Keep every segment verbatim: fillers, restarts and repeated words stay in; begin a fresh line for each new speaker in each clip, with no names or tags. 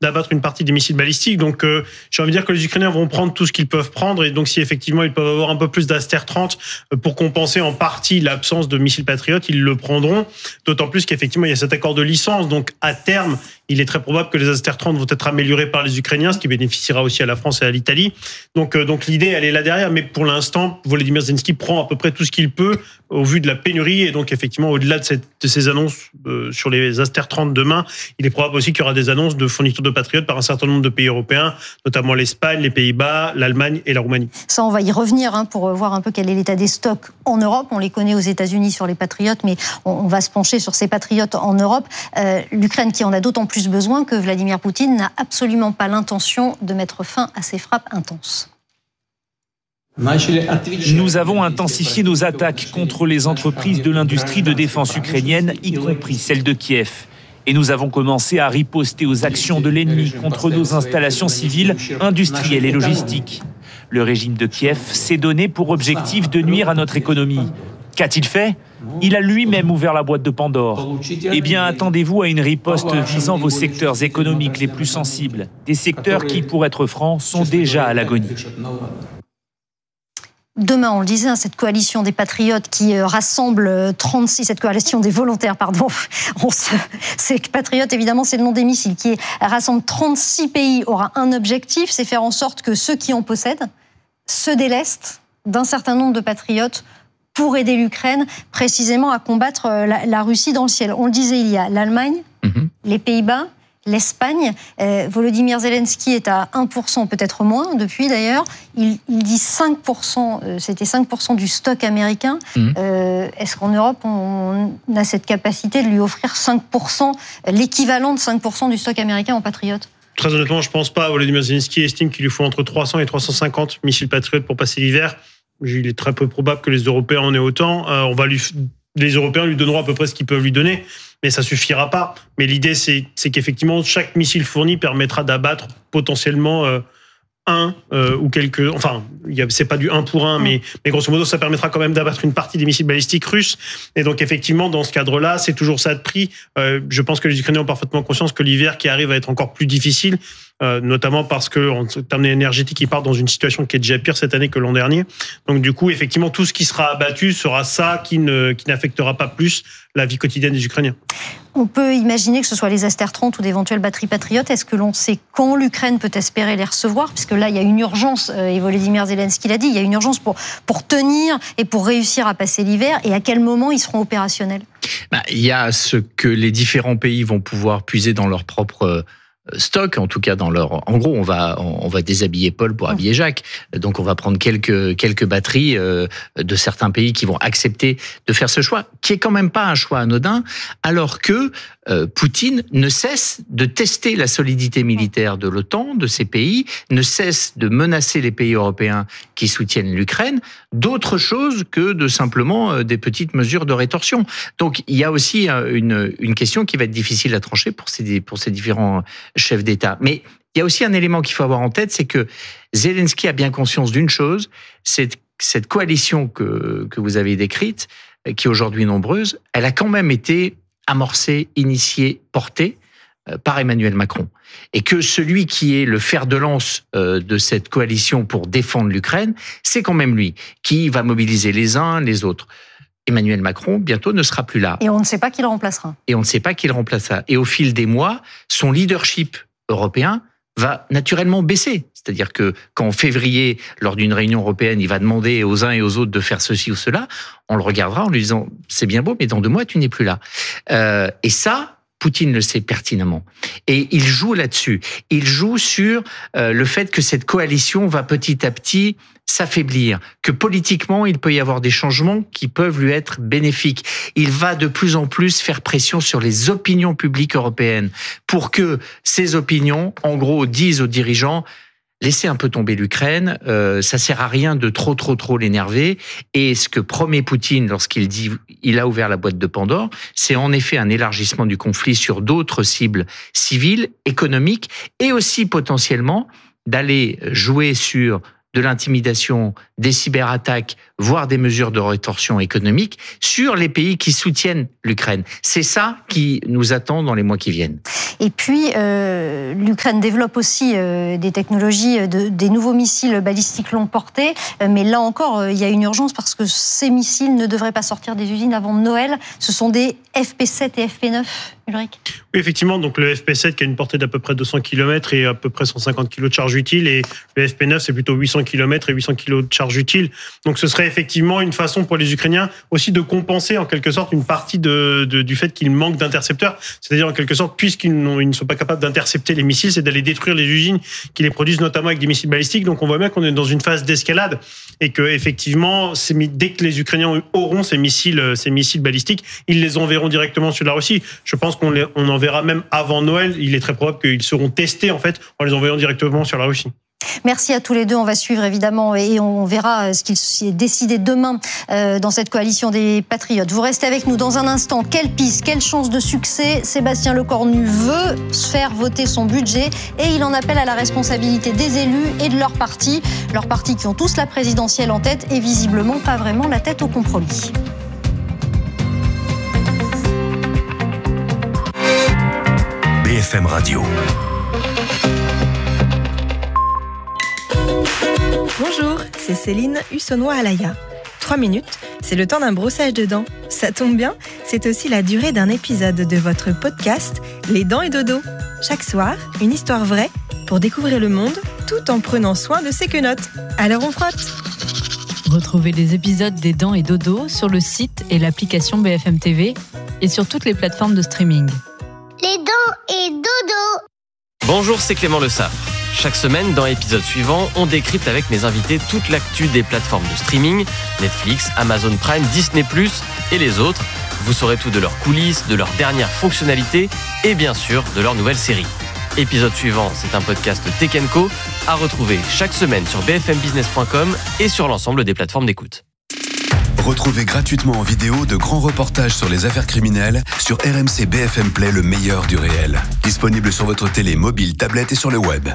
d'abattre une partie des missiles balistiques. Donc, euh, j'ai envie de dire que les Ukrainiens vont prendre tout ce qu'ils peuvent prendre. Et donc, si effectivement, ils peuvent avoir un peu plus d'Aster trente pour compenser en partie l'absence de missiles Patriot, ils le prendront. D'autant plus qu'effectivement, il y a cet accord de licence. Donc, à terme, il est très probable que les Aster trente vont être améliorés par les Ukrainiens, ce qui bénéficiera aussi à la France et à l'Italie. Donc, euh, donc l'idée, elle est là derrière. Mais pour l'instant, Volodymyr Zelensky prend à peu près tout ce qu'il peut au vu de la pénurie. Et donc, effectivement, au-delà de, cette, de ces annonces euh, sur les Aster trente demain, il est probable aussi qu'il y aura des annonces de fourniture de Patriot par un certain nombre de pays européens, notamment l'Espagne, les Pays-Bas, l'Allemagne et la Roumanie.
Ça, on va y revenir hein, pour voir un peu quel est l'état des stocks en Europe. On les connaît aux États-Unis sur les Patriotes, mais on, on va se pencher sur ces Patriotes en Europe. Euh, L'Ukraine qui en a d'autant plus besoin que Vladimir Poutine n'a absolument pas l'intention de mettre fin à ces frappes intenses.
Nous avons intensifié nos attaques contre les entreprises de l'industrie de défense ukrainienne, y compris celle de Kiev. Et nous avons commencé à riposter aux actions de l'ennemi contre nos installations civiles, industrielles et logistiques. Le régime de Kiev s'est donné pour objectif de nuire à notre économie. Qu'a-t-il fait ? Il a lui-même ouvert la boîte de Pandore. Eh bien, attendez-vous à une riposte visant vos secteurs économiques les plus sensibles. Des secteurs qui, pour être francs, sont déjà à l'agonie.
Demain, on le disait, cette coalition des patriotes qui rassemble trente-six, cette coalition des volontaires, pardon, on se, ces patriotes, évidemment, c'est le nom des missiles, qui rassemble trente-six pays, aura un objectif, c'est faire en sorte que ceux qui en possèdent se délestent d'un certain nombre de patriotes pour aider l'Ukraine, précisément à combattre la, la Russie dans le ciel. On le disait, il y a l'Allemagne, mmh. les Pays-Bas, l'Espagne. Euh, Volodymyr Zelensky est à un pour cent, peut-être moins depuis d'ailleurs. Il, il dit cinq pour cent, euh, c'était cinq pour cent du stock américain. Mmh. Euh, est-ce qu'en Europe, on, on a cette capacité de lui offrir cinq pour cent, l'équivalent de cinq pour cent du stock américain en patriotes ?
Très honnêtement, je ne pense pas. Volodymyr Zelensky estime qu'il lui faut entre trois cents et trois cent cinquante missiles patriotes pour passer l'hiver. Il est très peu probable que les Européens en aient autant. Euh, on va lui, les Européens lui donneront à peu près ce qu'ils peuvent lui donner. Mais ça suffira pas. Mais l'idée, c'est, c'est qu'effectivement, chaque missile fourni permettra d'abattre potentiellement euh, un euh, ou quelques... Enfin, y a, c'est pas du un pour un, mmh. mais, mais grosso modo, ça permettra quand même d'abattre une partie des missiles balistiques russes. Et donc, effectivement, dans ce cadre-là, c'est toujours ça de prix. Euh, je pense que les Ukrainiens ont parfaitement conscience que l'hiver qui arrive va être encore plus difficile, euh, notamment parce qu'en termes énergétiques, ils partent dans une situation qui est déjà pire cette année que l'an dernier. Donc, du coup, effectivement, tout ce qui sera abattu sera ça qui, ne, qui n'affectera pas plus la vie quotidienne des Ukrainiens.
On peut imaginer que ce soit les Aster trente ou d'éventuelles batteries patriotes. Est-ce que l'on sait quand l'Ukraine peut espérer les recevoir ? Puisque là, il y a une urgence, et Volodymyr Zelensky l'a dit, il y a une urgence pour, pour tenir et pour réussir à passer l'hiver. Et à quel moment ils seront opérationnels ?
Bah, il y a ce que les différents pays vont pouvoir puiser dans leur propre stock, en tout cas dans leur... En gros, on va on va déshabiller Paul pour habiller Jacques. Donc, on va prendre quelques quelques batteries euh, de certains pays qui vont accepter de faire ce choix, qui est quand même pas un choix anodin, alors que euh, Poutine ne cesse de tester la solidité militaire de l'OTAN, de ces pays, ne cesse de menacer les pays européens qui soutiennent l'Ukraine, d'autre chose que de simplement euh, des petites mesures de rétorsion. Donc, il y a aussi euh, une une question qui va être difficile à trancher pour ces pour ces différents chef d'État. Mais il y a aussi un élément qu'il faut avoir en tête, c'est que Zelensky a bien conscience d'une chose, c'est cette coalition que, que vous avez décrite, qui est aujourd'hui nombreuse, elle a quand même été amorcée, initiée, portée par Emmanuel Macron. Et que celui qui est le fer de lance de cette coalition pour défendre l'Ukraine, c'est quand même lui, qui va mobiliser les uns, les autres. Emmanuel Macron, bientôt, ne sera plus là.
Et on ne sait pas qui le remplacera.
Et on ne sait pas qui le remplacera. Et au fil des mois, son leadership européen va naturellement baisser. C'est-à-dire que quand en février, lors d'une réunion européenne, il va demander aux uns et aux autres de faire ceci ou cela, on le regardera en lui disant « c'est bien beau, mais dans deux mois, tu n'es plus là euh, ». Et ça, Poutine le sait pertinemment. Et il joue là-dessus. Il joue sur euh, le fait que cette coalition va petit à petit s'affaiblir, que politiquement, il peut y avoir des changements qui peuvent lui être bénéfiques. Il va de plus en plus faire pression sur les opinions publiques européennes pour que ces opinions, en gros, disent aux dirigeants « laissez un peu tomber l'Ukraine, euh, ça sert à rien de trop, trop, trop l'énerver ». Et ce que promet Poutine lorsqu'il dit il a ouvert la boîte de Pandore, c'est en effet un élargissement du conflit sur d'autres cibles civiles, économiques, et aussi potentiellement d'aller jouer sur de l'intimidation, des cyberattaques, voire des mesures de rétorsion économique sur les pays qui soutiennent l'Ukraine. C'est ça qui nous attend dans les mois qui viennent.
Et puis, euh, l'Ukraine développe aussi euh, des technologies, de, des nouveaux missiles balistiques longue portée. Euh, mais là encore, euh, il y a une urgence parce que ces missiles ne devraient pas sortir des usines avant Noël. Ce sont des F P sept et F P neuf, Ulrich.
Oui, effectivement. Donc le F P sept qui a une portée d'à peu près deux cents kilomètres et à peu près cent cinquante kilos de charge utile. Et le F P neuf, c'est plutôt huit cents kilomètres et huit cents kilos de charge utile. Donc ce serait effectivement une façon pour les Ukrainiens aussi de compenser en quelque sorte une partie de, de, du fait qu'ils manquent d'intercepteurs. C'est-à-dire en quelque sorte, puisqu'ils ils ne sont pas capables d'intercepter les missiles, c'est d'aller détruire les usines qui les produisent notamment avec des missiles balistiques. Donc on voit bien qu'on est dans une phase d'escalade et que effectivement, dès que les Ukrainiens auront ces missiles, ces missiles balistiques, ils les enverront directement sur la Russie. Je pense qu'on les, on en verra même avant Noël. Il est très probable qu'ils seront testés en fait en les envoyant directement sur la Russie.
Merci à tous les deux. On va suivre évidemment et on verra ce qu'il est décidé demain dans cette coalition des patriotes. Vous restez avec nous dans un instant. Quelle piste, quelle chance de succès Sébastien Lecornu veut faire voter son budget et il en appelle à la responsabilité des élus et de leur parti. Leurs partis qui ont tous la présidentielle en tête et visiblement pas vraiment la tête au compromis.
B F M Radio.
Bonjour, c'est Céline Hussonnois-Alaya. Trois minutes, c'est le temps d'un brossage de dents. Ça tombe bien, c'est aussi la durée d'un épisode de votre podcast Les Dents et Dodo. Chaque soir, une histoire vraie pour découvrir le monde tout en prenant soin de ses quenottes. Alors on frotte.
Retrouvez les épisodes des Dents et Dodo sur le site et l'application B F M T V et sur toutes les plateformes de streaming.
Les Dents et Dodo.
Bonjour, c'est Clément Le Saffre. Chaque semaine, dans l'épisode suivant, on décrypte avec mes invités toute l'actu des plateformes de streaming, Netflix, Amazon Prime, Disney plus, et les autres. Vous saurez tout de leurs coulisses, de leurs dernières fonctionnalités et bien sûr de leurs nouvelles séries. Épisode suivant, c'est un podcast Tech and Co à retrouver chaque semaine sur b f m business point com et sur l'ensemble des plateformes d'écoute.
Retrouvez gratuitement en vidéo de grands reportages sur les affaires criminelles sur R M C B F M Play, le meilleur du réel. Disponible sur votre télé, mobile, tablette et sur le web.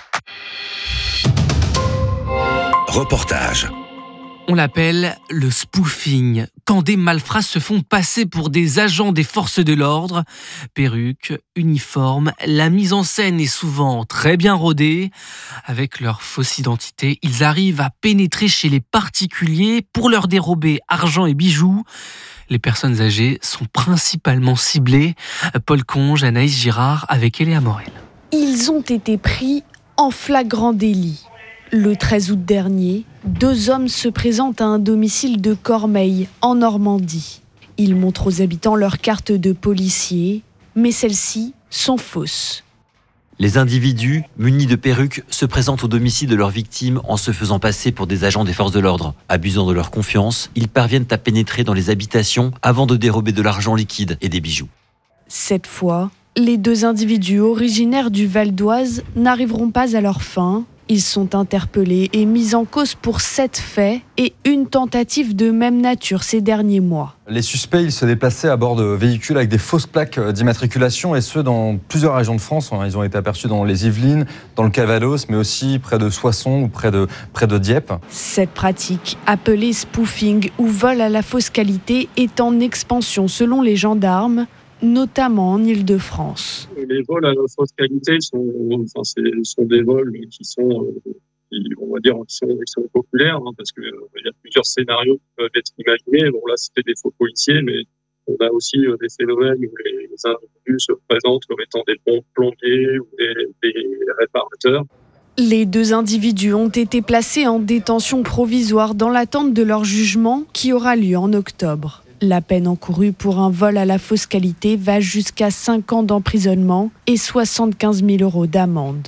Reportage.
On l'appelle le spoofing, quand des malfrats se font passer pour des agents des forces de l'ordre. Perruques, uniformes, la mise en scène est souvent très bien rodée. Avec leur fausse identité, ils arrivent à pénétrer chez les particuliers pour leur dérober argent et bijoux. Les personnes âgées sont principalement ciblées. Paul Conge, Anaïs Girard avec Eléa Morel.
Ils ont été pris en flagrant délit. Le treize août dernier, deux hommes se présentent à un domicile de Cormeilles, en Normandie. Ils montrent aux habitants leur carte de policier, mais celles-ci sont fausses.
Les individus, munis de perruques, se présentent au domicile de leurs victimes en se faisant passer pour des agents des forces de l'ordre. Abusant de leur confiance, ils parviennent à pénétrer dans les habitations avant de dérober de l'argent liquide et des bijoux.
Cette fois, les deux individus originaires du Val d'Oise n'arriveront pas à leur fin. Ils sont interpellés et mis en cause pour sept faits et une tentative de même nature ces derniers mois.
Les suspects, ils se déplaçaient à bord de véhicules avec des fausses plaques d'immatriculation et ce, dans plusieurs régions de France. Ils ont été aperçus dans les Yvelines, dans le Calvados, mais aussi près de Soissons ou près de, près de Dieppe.
Cette pratique, appelée spoofing ou vol à la fausse qualité, est en expansion selon les gendarmes, notamment en Île-de-France.
Les vols à la fausse qualité sont, enfin, c'est, sont des vols qui sont, qui, on va dire, qui sont, qui sont populaires, hein, parce que euh, il y a plusieurs scénarios qui peuvent être imaginés. Bon, là, c'était des faux policiers, mais on a aussi euh, des phénomènes où les, les individus se présentent comme étant des bons plombiers ou des, des réparateurs.
Les deux individus ont été placés en détention provisoire dans l'attente de leur jugement qui aura lieu en octobre. La peine encourue pour un vol à la fausse qualité va jusqu'à cinq ans d'emprisonnement et soixante-quinze mille euros d'amende.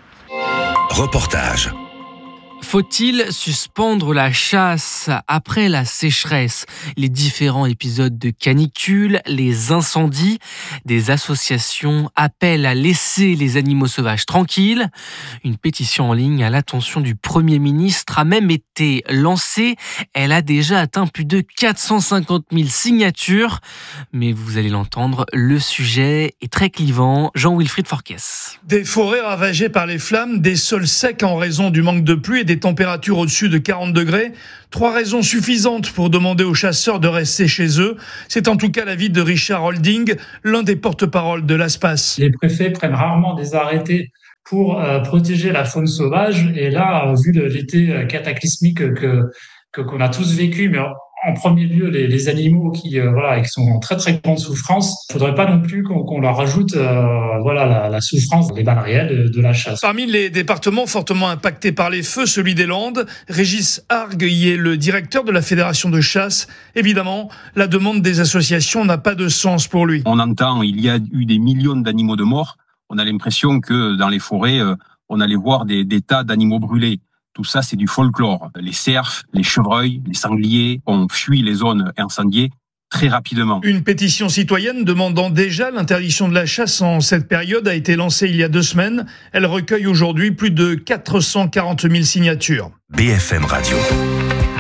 Reportage.
Faut-il suspendre la chasse après la sécheresse? Les différents épisodes de canicule, les incendies, des associations appellent à laisser les animaux sauvages tranquilles. Une pétition en ligne à l'attention du Premier ministre a même été lancée. Elle a déjà atteint plus de quatre cent cinquante mille signatures. Mais vous allez l'entendre, le sujet est très clivant. Jean-Wilfried Forquès.
Des forêts ravagées par les flammes, des sols secs en raison du manque de pluie et des des températures au-dessus de quarante degrés. Trois raisons suffisantes pour demander aux chasseurs de rester chez eux. C'est en tout cas l'avis de Richard Holding, l'un des porte-parole de l'ASPAS.
Les préfets prennent rarement des arrêtés pour euh, protéger la faune sauvage. Et là, euh, vu le, l'été cataclysmique que, que qu'on a tous vécu, mais en premier lieu les, les animaux qui euh, voilà qui sont en très très grande souffrance, il faudrait pas non plus qu'on, qu'on leur rajoute euh, voilà la, la souffrance, les balles réelles de, de la chasse.
Parmi les départements fortement impactés par les feux, celui des Landes, Régis Argue y est le directeur de la fédération de chasse. Évidemment, la demande des associations n'a pas de sens pour lui.
On entend, il y a eu des millions d'animaux de morts. On a l'impression que dans les forêts, euh, on allait voir des, des tas d'animaux brûlés. Tout ça, c'est du folklore. Les cerfs, les chevreuils, les sangliers ont fui les zones incendiées très rapidement.
Une pétition citoyenne demandant déjà l'interdiction de la chasse en cette période a été lancée il y a deux semaines. Elle recueille aujourd'hui plus de quatre cent quarante mille signatures.
B F M Radio.